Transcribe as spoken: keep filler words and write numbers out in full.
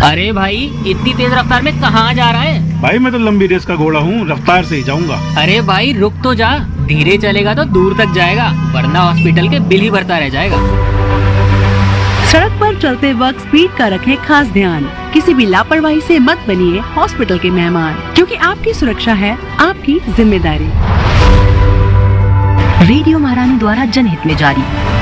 अरे भाई इतनी तेज रफ्तार में कहाँ जा रहा है? भाई मैं तो लंबी रेस का घोड़ा हूँ, रफ्तार से ही जाऊंगा। अरे भाई रुक तो जा, धीरे चलेगा तो दूर तक जाएगा, वरना हॉस्पिटल के बिल ही भरता रह जाएगा। सड़क पर चलते वक्त स्पीड का रखें खास ध्यान। किसी भी लापरवाही से मत बनिए हॉस्पिटल के मेहमान, क्योंकि आपकी सुरक्षा है आपकी जिम्मेदारी। रेडियो महारानी द्वारा जनहित में जारी।